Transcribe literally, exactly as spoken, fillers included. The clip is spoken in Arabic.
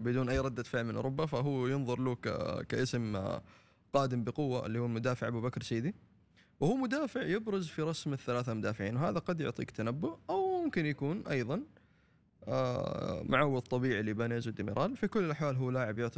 بدون أي ردة فعل من أوروبا، فهو ينظر له كاسم قادم بقوة اللي هو المدافع أبو بكر سيدي، وهو مدافع يبرز في رسم الثلاثة مدافعين، وهذا قد يعطيك تنبؤ أو ممكن يكون أيضا معوض طبيعي لبانيز وديميرال. في كل الأحوال هو لاعب يعتبر